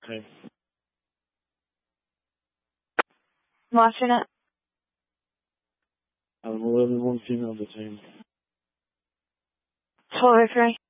Okay. Watching it. I'm 11-1 female detained. 12-3.